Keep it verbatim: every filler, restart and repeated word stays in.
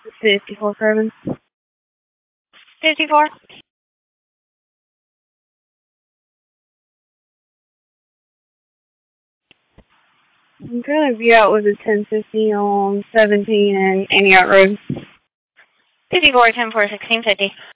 fifty-four Carbon. fifty-four. I'm gonna be out with a ten fifty on seventeen and Antioch Road. fifty-four, ten four, sixteen fifty.